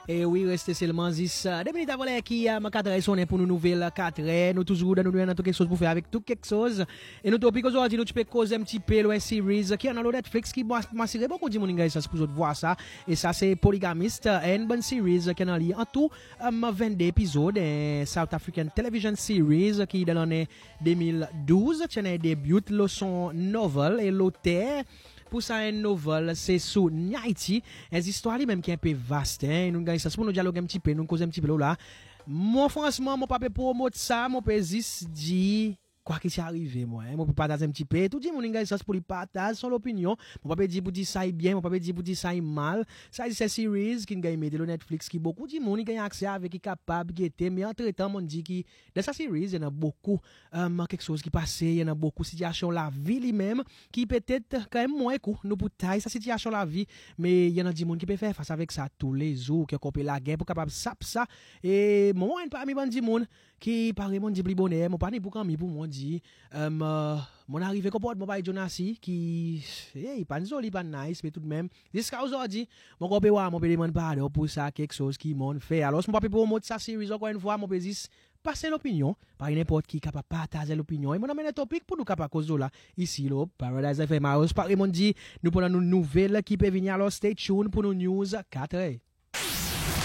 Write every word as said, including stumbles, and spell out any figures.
Et oui, restez seulement dix deux minutes avant l'heure qui a quatre heures sonné pour nous nouvelles quatre heures. Nous toujours dans nous dans quelque chose pour faire avec tout quelque chose. Et nous topic aujourd'hui, nous tu peux causer un petit peu le series qui est dans le Netflix qui m'assure beaucoup de monde ça pour voir ça. Et ça c'est Polygamiste, une bonne série qui est dans en tout um, vingt-deux épisodes, South African Television Series qui est dans l'année deux mille douze, qui est un début de son novel et l'auteur pour ça une nouvelle c'est sur Haïti une histoire même qui est un peu vaste hein nous gagne ça pour nous dialoguer un petit peu nous causer un petit peu là moi franchement mon papa pour mot ça mon père dit quoi qui s'est arrivé moi mon papa partager un petit peu tout dit mon gagne ça pour lui partager son opinion mon papa dit pour dire ça est bien mon papa dit pour dire ça est mal ça c'est series qui gagne mettre le Netflix qui beaucoup de monde gagne accès avec qui capable qui était mais entre temps on dit qui dans sa série il y en a beaucoup um, quelque chose qui passait il y en a beaucoup situation la vie lui-même qui peut-être quand même moins coup nous pour tailler sa situation la vie mais il y en a des monde qui peut faire face avec ça tous les jours qui couper la guerre pour capable sap ça et moi un parmi bandi monde qui paraît mon dit plus bonheur mon pas ni pour quand pour moi dit um, uh, mon arrivé comporte mon bail Jonasi qui hey pas joli pas nice mais tout de même jusqu'à aujourd'hui mon copé wa mon demande pardon pour ça quelque chose qui m'ont fait alors mon papa pour mot ça série encore une fois mon peux dire passer l'opinion par n'importe qui capable partager l'opinion et mon amène un topic pour nous capable cause là ici là Paradise F M House par mon dit nous prenons une nouvelle qui peut venir alors stay tuned pour nos news quatre